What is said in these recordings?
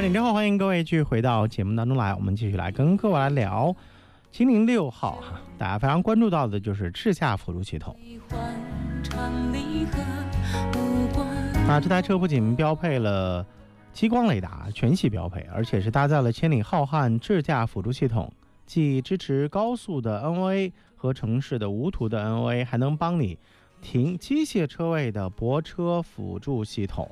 点之后，欢迎各位继续回到节目当中来，我们继续来跟各位来聊秦岭6号大家非常关注到的就是智驾辅助系统。这台车不仅标配了激光雷达全系标配，而且是搭载了千里浩瀚智驾辅助系统，既支持高速的 NOA 和城市的无图的 NOA， 还能帮你停机械车位的泊车辅助系统。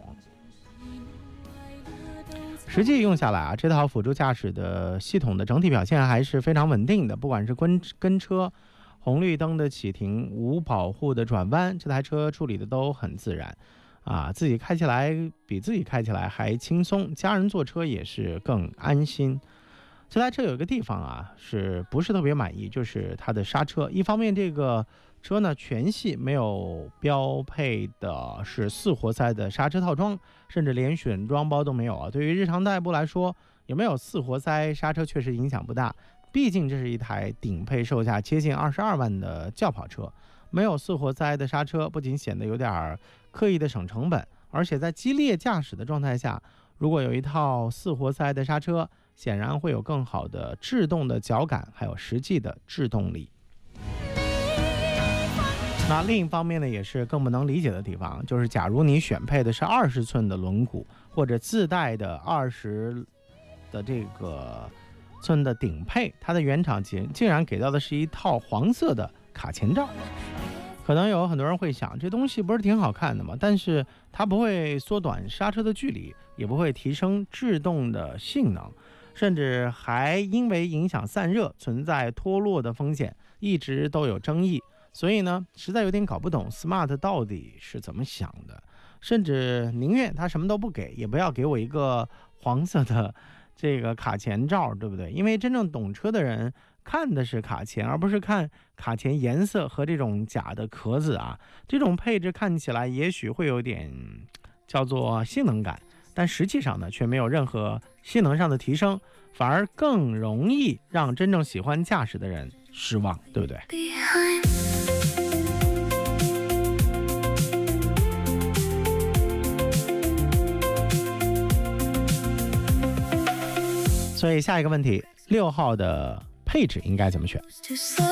实际用下来这套辅助驾驶的系统的整体表现还是非常稳定的，不管是跟车、红绿灯的启停、无保护的转弯，这台车处理的都很自然自己开起来比自己开起来还轻松，家人坐车也是更安心。这台车有一个地方是不是特别满意，就是它的刹车。一方面这个车呢全系没有标配的是4活塞的刹车套装，甚至连选装包都没有对于日常代步来说，有没有4活塞刹车确实影响不大，毕竟这是一台顶配售价接近22万的轿跑车，没有4活塞的刹车不仅显得有点刻意的省成本，而且在激烈驾驶的状态下，如果有一套4活塞的刹车，显然会有更好的制动的脚感，还有实际的制动力。那另一方面呢，也是更不能理解的地方，就是假如你选配的是20寸的轮毂，或者自带的20的这个寸的顶配，它的原厂竟然给到的是一套黄色的卡钳罩。可能有很多人会想，这东西不是挺好看的吗？但是它不会缩短刹车的距离，也不会提升制动的性能，甚至还因为影响散热存在脱落的风险，一直都有争议。所以呢，实在有点搞不懂 Smart 到底是怎么想的，甚至宁愿他什么都不给，也不要给我一个黄色的这个卡钳罩，对不对？因为真正懂车的人看的是卡钳，而不是看卡钳颜色和这种假的壳子这种配置看起来也许会有点叫做性能感，但实际上呢，却没有任何性能上的提升，反而更容易让真正喜欢驾驶的人失望，对不对？所以下一个问题，6号的配置应该怎么选？